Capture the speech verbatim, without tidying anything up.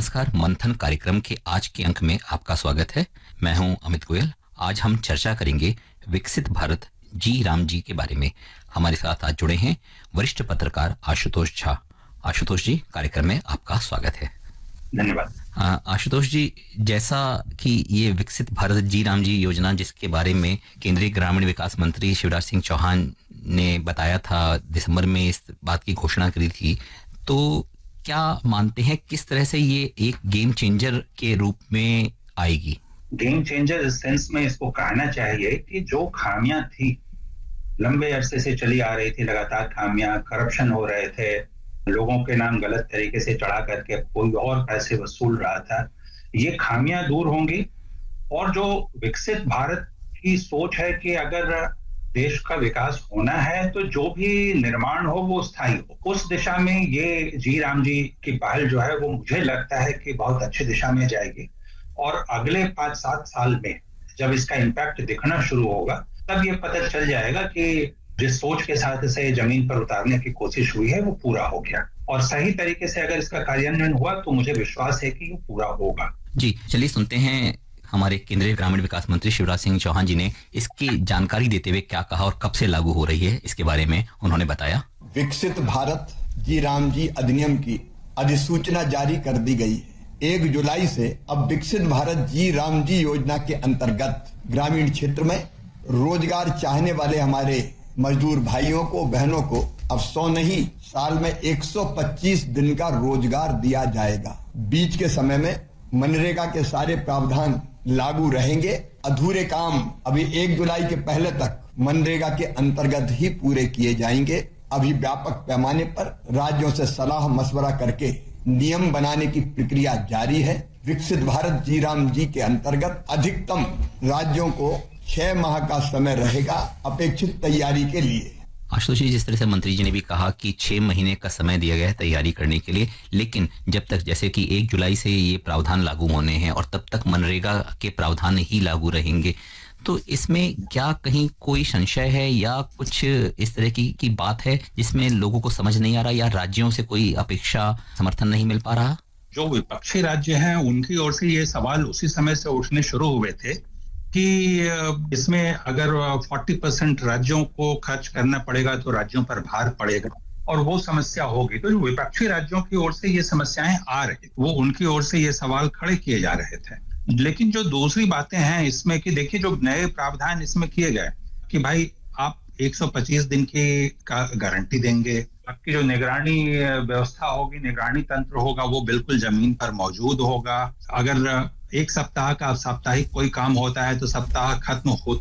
नमस्कार, मंथन कार्यक्रम के आज के अंक में आपका स्वागत है। मैं हूं अमित गोयल। आज हम चर्चा करेंगे विकसित भारत जी राम जी के बारे में। हमारे साथ आज जुड़े हैं वरिष्ठ पत्रकार आशुतोष झा। आशुतोष जी, कार्यक्रम में आपका स्वागत है। धन्यवाद। आशुतोष जी, जैसा कि ये विकसित भारत जी राम जी योजना, जिसके बारे में केंद्रीय ग्रामीण विकास मंत्री शिवराज सिंह चौहान ने बताया था, दिसंबर में इस बात की घोषणा करी थी, तो क्या मानते हैं किस तरह से ये एक गेम चेंजर के रूप में आएगी? गेम चेंजर इस सेंस में इसको कहना चाहिए कि जो खामियां थी, लंबे अरसे से चली आ रही थी, लगातार खामियां, करप्शन हो रहे थे, लोगों के नाम गलत तरीके से चढ़ा करके कोई और पैसे वसूल रहा था, ये खामियां दूर होंगी। और जो विकसित भारत की सोच है कि अगर देश का विकास होना है तो जो भी निर्माण हो वो स्थायी हो, उस दिशा में ये जी राम जी की पहल जो है वो मुझे लगता है कि बहुत अच्छी दिशा में जाएगी। और अगले पांच सात साल में जब इसका इम्पैक्ट दिखना शुरू होगा, तब ये पता चल जाएगा कि जिस सोच के साथ इसे जमीन पर उतारने की कोशिश हुई है वो पूरा हो गया। और सही तरीके से अगर इसका कार्यान्वयन हुआ तो मुझे विश्वास है कि वो पूरा होगा। जी, चलिए सुनते हैं हमारे केंद्रीय ग्रामीण विकास मंत्री शिवराज सिंह चौहान जी ने इसकी जानकारी देते हुए क्या कहा और कब से लागू हो रही है, इसके बारे में उन्होंने बताया। विकसित भारत जी राम जी अधिनियम की अधिसूचना जारी कर दी गई है। एक जुलाई से अब विकसित भारत जी राम जी योजना के अंतर्गत ग्रामीण क्षेत्र में रोजगार चाहने वाले हमारे मजदूर भाइयों को, बहनों को अब सौ नहीं, साल में एक सौ पच्चीस दिन का रोजगार दिया जाएगा। बीच के समय में मनरेगा के सारे प्रावधान लागू रहेंगे। अधूरे काम अभी एक जुलाई के पहले तक मनरेगा के अंतर्गत ही पूरे किए जाएंगे। अभी व्यापक पैमाने पर राज्यों से सलाह मशवरा करके नियम बनाने की प्रक्रिया जारी है। विकसित भारत जी राम जी के अंतर्गत अधिकतम राज्यों को छह माह का समय रहेगा अपेक्षित तैयारी के लिए। आशुतोष जी, जिस तरह से मंत्री जी ने भी कहा कि छह महीने का समय दिया गया है तैयारी करने के लिए, लेकिन जब तक, जैसे कि एक जुलाई से ये प्रावधान लागू होने हैं और तब तक मनरेगा के प्रावधान ही लागू रहेंगे, तो इसमें क्या कहीं कोई संशय है या कुछ इस तरह की, की बात है जिसमें लोगों को समझ नहीं आ रहा या राज्यों से कोई अपेक्षा समर्थन नहीं मिल पा रहा? जो विपक्षी राज्य हैं उनकी ओर से ये सवाल उसी समय से उठने शुरू हुए थे कि इसमें अगर चालीस परसेंट राज्यों को खर्च करना पड़ेगा तो राज्यों पर भार पड़ेगा और वो समस्या होगी। तो विपक्षी राज्यों की ओर से ये समस्याएं आ रही, वो उनकी ओर से ये सवाल खड़े किए जा रहे थे। लेकिन जो दूसरी बातें हैं इसमें कि देखिए, जो नए प्रावधान इसमें किए गए कि भाई आप एक सौ पच्चीस दिन की का गारंटी देंगे, आपकी जो निगरानी व्यवस्था होगी, निगरानी तंत्र होगा, वो बिल्कुल जमीन पर मौजूद होगा। अगर एक सप्ताह का साप्ताहिक कोई काम होता है तो सप्ताह खत्म हो